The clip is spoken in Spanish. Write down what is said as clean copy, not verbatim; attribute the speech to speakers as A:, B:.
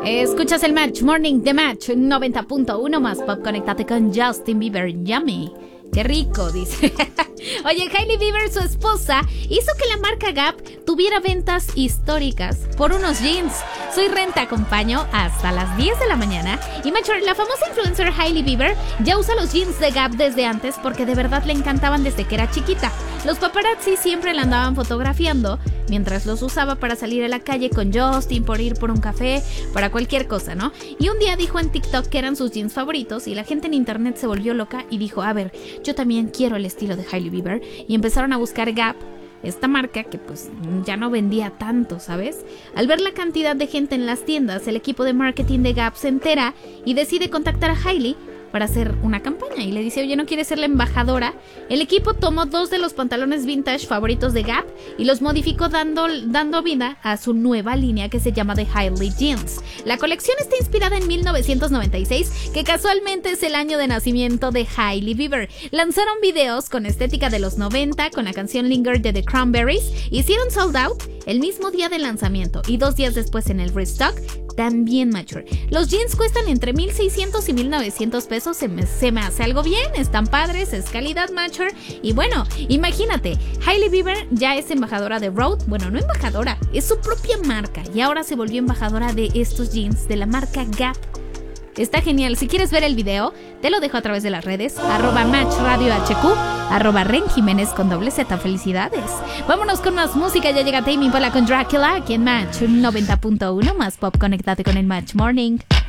A: Escuchas el Match Morning de Match 90.1 más pop. Conéctate con Justin Bieber. Yummy. Qué rico, dice. Oye, Hailey Bieber, su esposa, hizo que la marca Gap tuviera ventas históricas por unos jeans. Soy Ren, te acompaño hasta las 10 de la mañana. Y Macho, la famosa influencer Hailey Bieber ya usa los jeans de Gap desde antes porque de verdad le encantaban desde que era chiquita. Los paparazzi siempre la andaban fotografiando mientras los usaba para salir a la calle con Justin, por ir por un café, para cualquier cosa, ¿no? Y un día dijo en TikTok que eran sus jeans favoritos y la gente en internet se volvió loca y dijo, a ver, yo también quiero el estilo de Hailey Bieber, y empezaron a buscar Gap, esta marca que pues ya no vendía tanto, ¿sabes? Al ver la cantidad de gente en las tiendas, el equipo de marketing de Gap se entera y decide contactar a Hailey para hacer una campaña y le dice, oye, ¿no quieres ser la embajadora? El equipo tomó 2 de los pantalones vintage favoritos de Gap y los modificó dando vida a su nueva línea que se llama The Hailey Jeans. La colección está inspirada en 1996, que casualmente es el año de nacimiento de Hailey Bieber. Lanzaron videos con estética de los 90 con la canción Linger de The Cranberries, hicieron sold out el mismo día del lanzamiento y 2 días después en el restock también, mature. Los jeans cuestan entre 1,600 y 1,900 pesos. Se me hace algo bien, están padres, es calidad, mature. Y bueno, imagínate, Hailey Bieber ya es embajadora de Rode. Bueno, no embajadora, es su propia marca y ahora se volvió embajadora de estos jeans de la marca Gap. Está genial. Si quieres ver el video, te lo dejo a través de las redes @MatchRadioHQ, @Ren Jiménez con /Z. Felicidades. Vámonos con más música. Ya llega Tame Impala con Dracula aquí en Match 90.1 más pop. Conéctate con el Match Morning.